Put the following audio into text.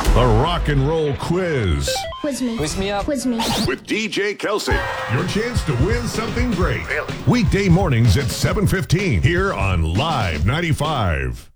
The Rock and Roll Quiz. Quiz me. Quiz me up. Quiz me. With DJ Kelsey. Your chance to win something great. Weekday mornings at 7:15 here on Live 95.